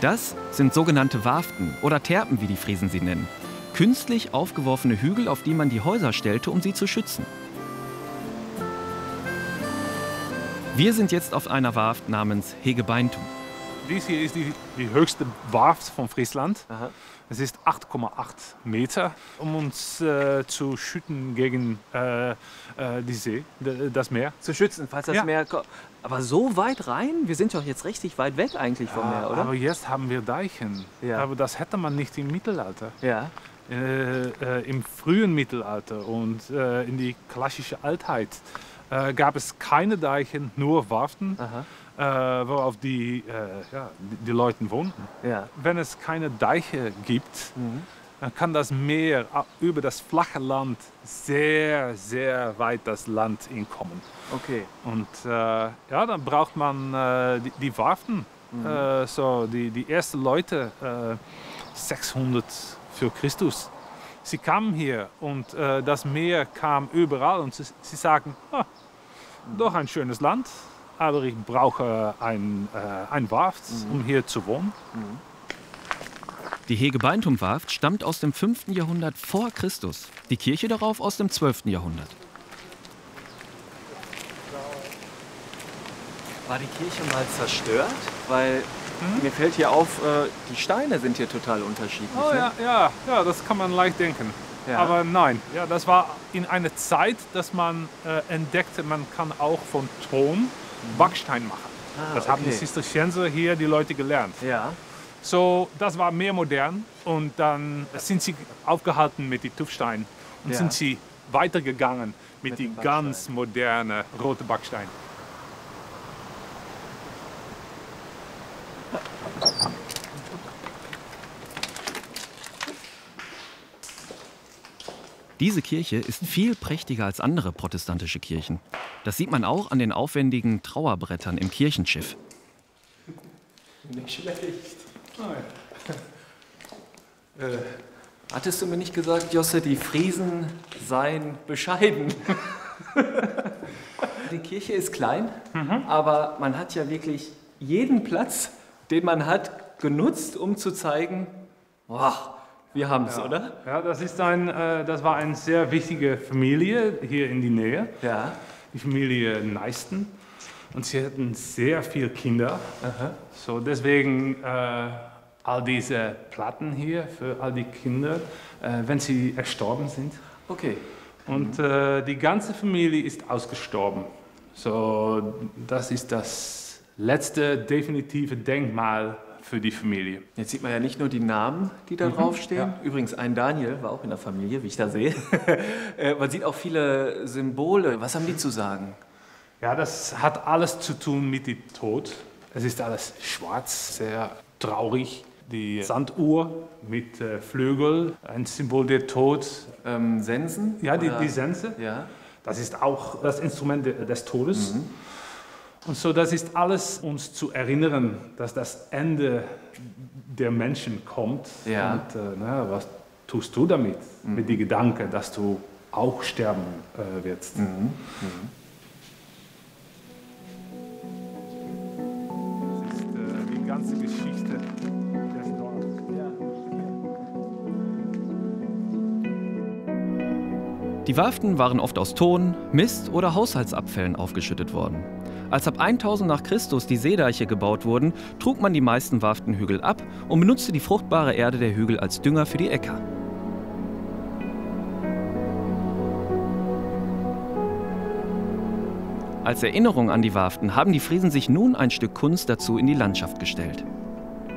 Das sind sogenannte Warften oder Terpen, wie die Friesen sie nennen. Künstlich aufgeworfene Hügel, auf die man die Häuser stellte, um sie zu schützen. Wir sind jetzt auf einer Warft namens Hegebeintum. Dies hier ist die höchste Warft von Friesland. Aha. Es ist 8,8 Meter, um uns zu schützen gegen die See, das Meer. Zu schützen, falls das Ja. Meer kommt. Aber so weit rein? Wir sind doch jetzt richtig weit weg eigentlich vom Meer, oder? Aber jetzt haben wir Deichen. Ja. Aber das hätte man nicht im Mittelalter. Ja. Im frühen Mittelalter und in die klassische Altheit gab es keine Deichen, nur Warften, worauf die Leute wohnten. Ja. Wenn es keine Deiche gibt, dann kann das Meer über das flache Land sehr, sehr weit das Land hinkommen. Okay. Und dann braucht man die Warften. Die ersten Leute, 600 für Christus. Sie kamen hier und das Meer kam überall und sie sagen, doch ein schönes Land, aber ich brauche ein Warft, um hier zu wohnen. Die Hegebeintum-Warft stammt aus dem 5. Jahrhundert vor Christus. Die Kirche darauf aus dem 12. Jahrhundert. War die Kirche mal zerstört? Weil mir fällt hier auf, die Steine sind hier total unterschiedlich. Oh ne? ja, das kann man leicht denken. Ja. Aber nein, ja, das war in einer Zeit, dass man entdeckte, man kann auch von Ton Backstein machen. Das haben die okay. Zisterzienser hier die Leute gelernt. Ja. So, das war mehr modern und dann sind sie aufgehalten mit den Tuffsteinen und Ja. sind sie weitergegangen mit dem den ganz modernen roten Backstein. Diese Kirche ist viel prächtiger als andere protestantische Kirchen. Das sieht man auch an den aufwendigen Trauerbrettern im Kirchenschiff. Nicht schlecht. Hattest du mir nicht gesagt, Josse, die Friesen seien bescheiden? Die Kirche ist klein, aber man hat ja wirklich jeden Platz, den man hat, genutzt, um zu zeigen, wow, wir haben es, oder? Ja, das war eine sehr wichtige Familie hier in die Nähe, Ja. die Familie Neisten. Und sie hatten sehr viele Kinder. So, deswegen all diese Platten hier für all die Kinder, wenn sie erstorben sind. Okay. Und die ganze Familie ist ausgestorben. So, das ist das letzte definitive Denkmal für die Familie. Jetzt sieht man ja nicht nur die Namen, die da draufstehen. ja. Übrigens, ein Daniel war auch in der Familie, wie ich da sehe. Man sieht auch viele Symbole. Was haben die zu sagen? Ja, das hat alles zu tun mit dem Tod. Es ist alles schwarz, sehr traurig. Die Sanduhr mit Flügel, ein Symbol der Tod. Sensen? Ja, Oder- die Sense. Ja. Das ist auch das Instrument des Todes. Und so, das ist alles uns zu erinnern, dass das Ende der Menschen kommt. Ja. Und was tust du damit? Mit dem Gedanken, dass du auch sterben wirst. Das ist die ganze Geschichte des Dorfes. Die Warften waren oft aus Ton, Mist oder Haushaltsabfällen aufgeschüttet worden. Als ab 1000 nach Christus die Seedeiche gebaut wurden, trug man die meisten Warftenhügel ab und benutzte die fruchtbare Erde der Hügel als Dünger für die Äcker. Als Erinnerung an die Warften haben die Friesen sich nun ein Stück Kunst dazu in die Landschaft gestellt.